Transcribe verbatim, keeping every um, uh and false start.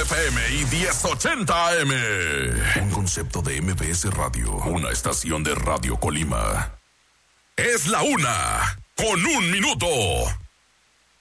F M y diez ochenta A M. Un concepto de M B S Radio, una estación de Radio Colima. Es la una, con un minuto.